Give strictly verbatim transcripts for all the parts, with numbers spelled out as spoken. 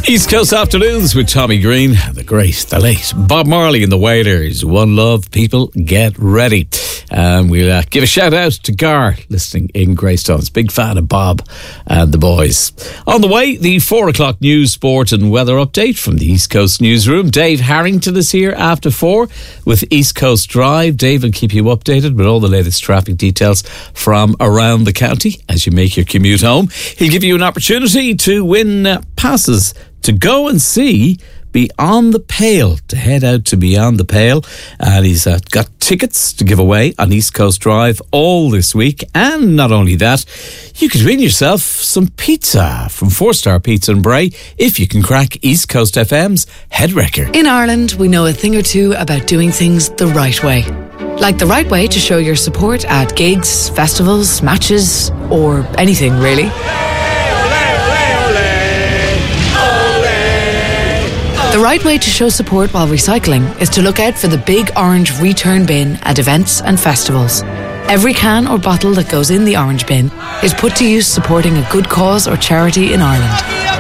East Coast Afternoons with Tommy Green, the great, the late Bob Marley and the Wailers. One love, people, get ready. Um, we'll uh, give a shout out to Gar, listening in Greystones. Big fan of Bob and the boys. On the way, the four o'clock news, sport and weather update from the East Coast newsroom. Dave Harrington is here after four with East Coast Drive. Dave will keep you updated with all the latest traffic details from around the county as you make your commute home. He'll give you an opportunity to win uh, passes to go and see Beyond the Pale, to head out to Beyond the Pale. And he's uh, got tickets to give away on East Coast Drive all this week. And not only that, you could win yourself some pizza from Four Star Pizza and Bray if you can crack East Coast F M's Head Wrecker. In Ireland, we know a thing or two about doing things the right way. Like the right way to show your support at gigs, festivals, matches, or anything really. The right way to show support while recycling is to look out for the big orange return bin at events and festivals. Every can or bottle that goes in the orange bin is put to use supporting a good cause or charity in Ireland.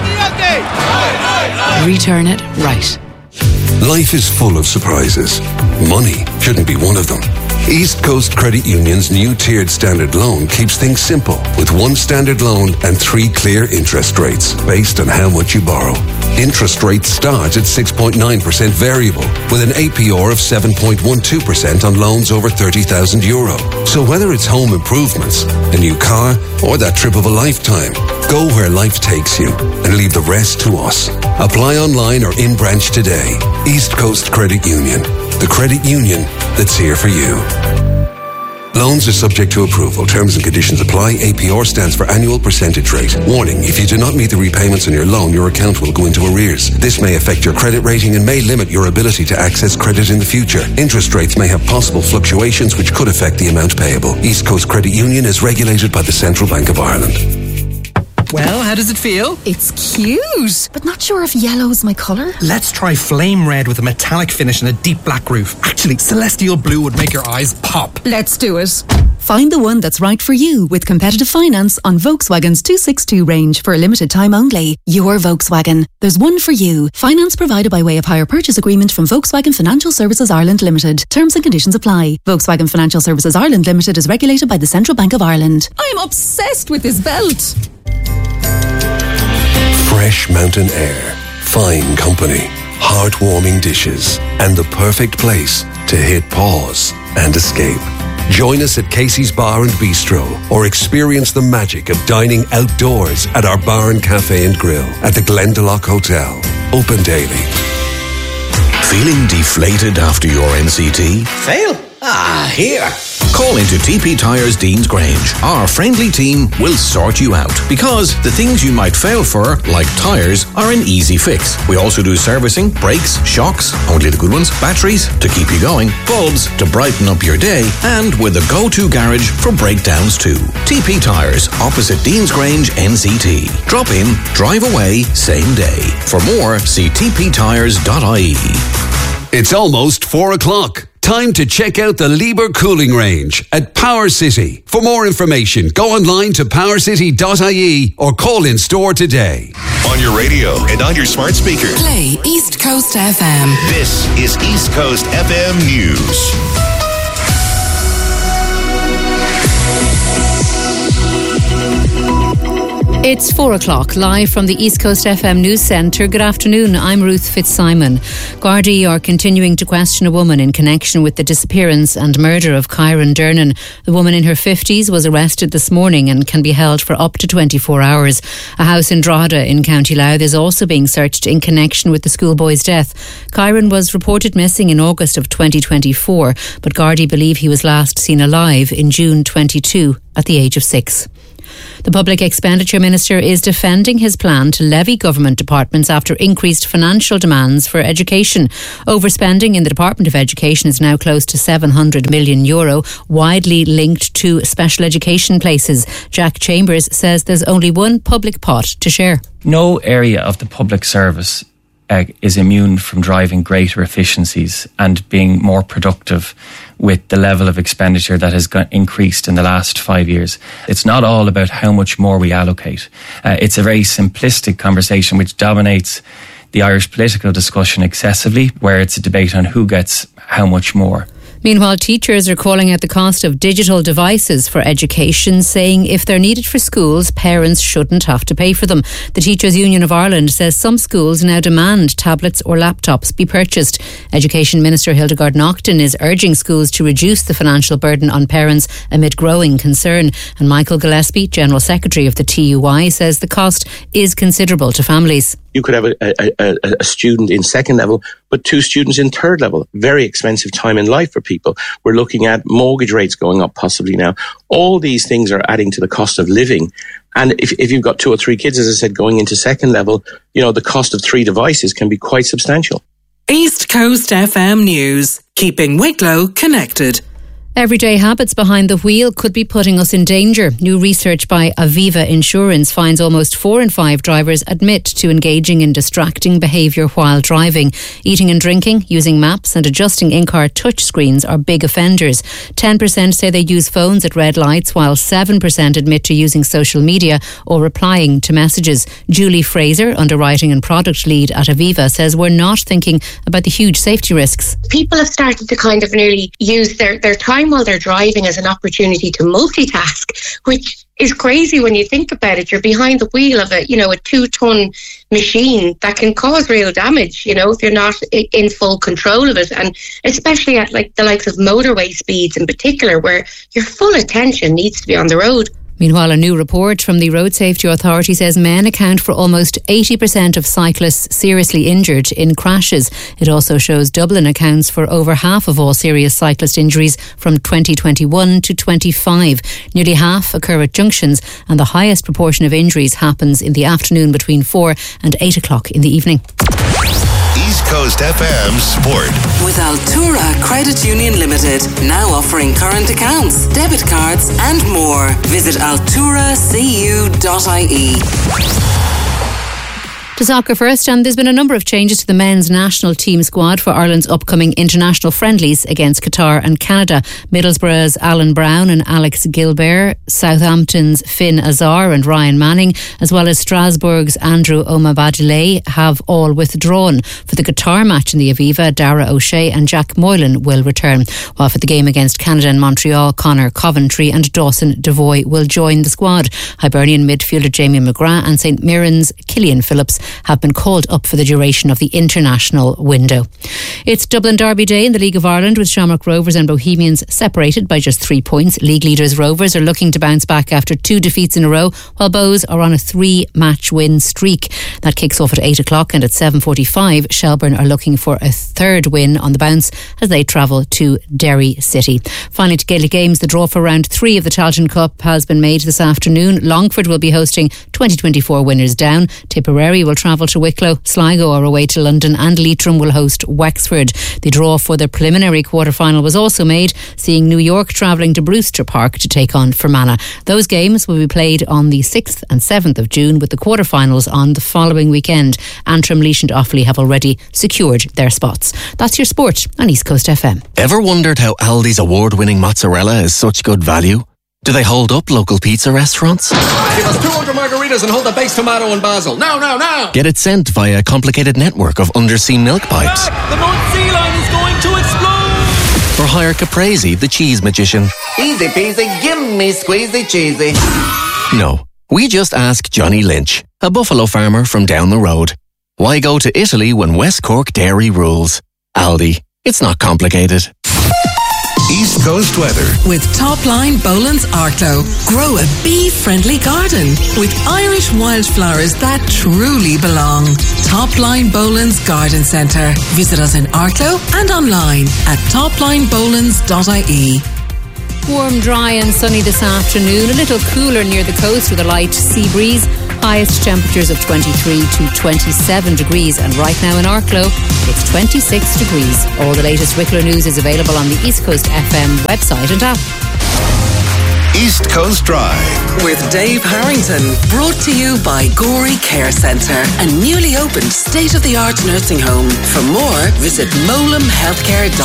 Return it right. Life is full of surprises. Money shouldn't be one of them. East Coast Credit Union's new tiered standard loan keeps things simple with one standard loan and three clear interest rates based on how much you borrow. Interest rates start at six point nine percent variable with an A P R of seven point one two percent on loans over thirty thousand euro. So whether it's home improvements, a new car, or that trip of a lifetime, go where life takes you and leave the rest to us. Apply online or in branch today. East Coast Credit Union, the credit union that's here for you. Loans are subject to approval. Terms and conditions apply. A P R stands for annual percentage rate. Warning, if you do not meet the repayments on your loan, your account will go into arrears. This may affect your credit rating and may limit your ability to access credit in the future. Interest rates may have possible fluctuations which could affect the amount payable. East Coast Credit Union is regulated by the Central Bank of Ireland. Well, how does it feel? It's cute, but not sure if yellow's my colour. Let's try flame red with a metallic finish and a deep black roof. Actually, celestial blue would make your eyes pop. Let's do it. Find the one that's right for you with competitive finance on Volkswagen's two sixty-two range for a limited time only. Your Volkswagen. There's one for you. Finance provided by way of hire purchase agreement from Volkswagen Financial Services Ireland Limited. Terms and conditions apply. Volkswagen Financial Services Ireland Limited is regulated by the Central Bank of Ireland. I'm obsessed with this belt. Fresh mountain air, fine company, heartwarming dishes, and the perfect place to hit pause and escape. Join us at Casey's Bar and Bistro or experience the magic of dining outdoors at our bar and cafe and grill at the Glendalough Hotel. Open daily. Feeling deflated after your N C T? Fail? Ah, here. Call into T P Tyres Deans Grange. Our friendly team will sort you out because the things you might fail for, like tyres, are an easy fix. We also do servicing, brakes, shocks, only the good ones, batteries to keep you going, bulbs to brighten up your day, and with a go-to garage for breakdowns too. T P Tyres, opposite Deans Grange N C T. Drop in, drive away, same day. For more, see t p tyres dot I E. It's almost four o'clock. Time to check out the Lieber Cooling Range at Power City. For more information, go online to power city dot I E or call in store today. On your radio and on your smart speaker. Play East Coast F M. This is East Coast F M News. It's four o'clock, live from the East Coast F M News Centre. Good afternoon, I'm Ruth Fitzsimon. Gardaí are continuing to question a woman in connection with the disappearance and murder of Kyron Dernan. The woman in her fifties was arrested this morning and can be held for up to twenty-four hours. A house in Drogheda in County Louth is also being searched in connection with the schoolboy's death. Kyron was reported missing in August of twenty twenty-four, but Gardaí believe he was last seen alive in June twenty-two at the age of six. The Public Expenditure Minister is defending his plan to levy government departments after increased financial demands for education. Overspending in the Department of Education is now close to seven hundred million euro, widely linked to special education places. Jack Chambers says there's only one public pot to share. No area of the public service uh, is immune from driving greater efficiencies and being more productive with the level of expenditure that has got increased in the last five years. It's not all about how much more we allocate. Uh, it's a very simplistic conversation which dominates the Irish political discussion excessively, where it's a debate on who gets how much more. Meanwhile, teachers are calling out the cost of digital devices for education, saying if they're needed for schools, parents shouldn't have to pay for them. The Teachers Union of Ireland says some schools now demand tablets or laptops be purchased. Education Minister Hildegard Naughton is urging schools to reduce the financial burden on parents amid growing concern. And Michael Gillespie, General Secretary of the T U I, says the cost is considerable to families. You could have a, a, a, a student in second level, but two students in third level. Very expensive time in life for people. We're looking at mortgage rates going up possibly now. All these things are adding to the cost of living. And if, if you've got two or three kids, as I said, going into second level, you know, the cost of three devices can be quite substantial. East Coast F M News, keeping Wicklow connected. Everyday habits behind the wheel could be putting us in danger. New research by Aviva Insurance finds almost four in five drivers admit to engaging in distracting behaviour while driving. Eating and drinking, using maps and adjusting in-car touchscreens are big offenders. ten percent say they use phones at red lights, while seven percent admit to using social media or replying to messages. Julie Fraser, underwriting and product lead at Aviva, says we're not thinking about the huge safety risks. People have started to kind of nearly use their, their time while they're driving as an opportunity to multitask, which is crazy when you think about it. You're behind the wheel of a, you know, a two-ton machine that can cause real damage, you know, if you're not in full control of it, and especially at like the likes of motorway speeds in particular, where your full attention needs to be on the road. Meanwhile, a new report from the Road Safety Authority says men account for almost eighty percent of cyclists seriously injured in crashes. It also shows Dublin accounts for over half of all serious cyclist injuries from twenty twenty-one to twenty-five. Nearly half occur at junctions, and the highest proportion of injuries happens in the afternoon between four and eight o'clock in the evening. East Coast F M Sport. With Altura Credit Union Limited, now offering current accounts, debit cards and more. Visit altura c u dot i e. To soccer first, and there's been a number of changes to the men's national team squad for Ireland's upcoming international friendlies against Qatar and Canada. Middlesbrough's Alan Brown and Alex Gilbert, Southampton's Finn Azar and Ryan Manning, as well as Strasbourg's Andrew Omabadile, have all withdrawn. For the Qatar match in the Aviva, Dara O'Shea and Jack Moylan will return, while for the game against Canada and Montreal, Connor Coventry and Dawson Devoy will join the squad. Hibernian midfielder Jamie McGrath and St Mirren's Killian Phillips have been called up for the duration of the international window. It's Dublin Derby Day in the League of Ireland, with Shamrock Rovers and Bohemians separated by just three points. League leaders Rovers are looking to bounce back after two defeats in a row, while Bohs are on a three-match win streak. That kicks off at eight o'clock, and at seven forty-five Shelbourne are looking for a third win on the bounce as they travel to Derry City. Finally, to Gaelic Games, the draw for round three of the Tailteann Cup has been made this afternoon. Longford will be hosting twenty twenty-four winners Down. Tipperary will travel to Wicklow, Sligo are away to London, and Leitrim will host Wexford. The draw for the preliminary quarter-final was also made, seeing New York travelling to Brewster Park to take on Fermanagh. Those games will be played on the sixth and seventh of June, with the quarter-finals on the following weekend. Antrim, Laois and Offaly have already secured their spots. That's your sport on East Coast F M. Ever wondered how Aldi's award-winning mozzarella is such good value? Do they hold up local pizza restaurants? Give us two hundred margaritas and hold the base tomato and basil. Now, now, now! Get it sent via a complicated network of undersea milk pipes. Ah, the North Sea line is going to explode! Or hire Caprese, the cheese magician. Easy peasy, give me squeezy cheesy. No, we just ask Johnny Lynch, a buffalo farmer from down the road. Why go to Italy when West Cork dairy rules? Aldi, it's not complicated. East Coast weather. With Topline Boland's Arklow. Grow a bee-friendly garden with Irish wildflowers that truly belong. Topline Boland's Garden Centre. Visit us in Arklow and online at topline bolands dot i e. Warm, dry and sunny this afternoon. A little cooler near the coast with a light sea breeze. Highest temperatures of twenty-three to twenty-seven degrees. And right now in Arklow, it's twenty-six degrees. All the latest Wicklow news is available on the East Coast F M website and app. East Coast Drive. With Dave Harrington. Brought to you by Gorey Care Centre, a newly opened state-of-the-art nursing home. For more, visit molam healthcare dot